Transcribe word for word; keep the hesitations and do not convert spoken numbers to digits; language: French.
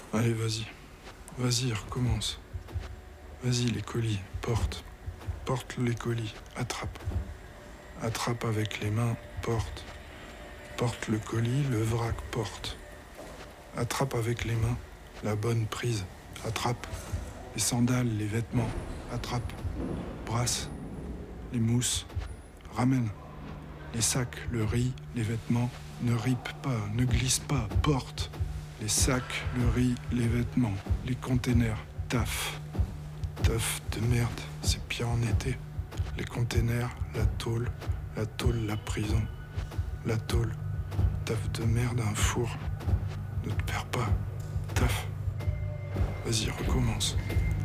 Allez, vas-y. Vas-y, recommence. Vas-y, les colis, porte. Porte les colis, attrape. Attrape avec les mains, porte. Porte le colis, le vrac, porte. Attrape avec les mains, la bonne prise. Attrape. Les sandales, les vêtements, attrape. Brasse. Les mousses, ramène. Les sacs, le riz, les vêtements, ne ripe pas, ne glisse pas, porte. Les sacs, le riz, les vêtements, les containers, taf. Taf de merde, c'est pire en été. Les containers, la tôle, la tôle, la prison. La tôle, taf de merde, un four. Ne te perds pas, taf. Vas-y, recommence.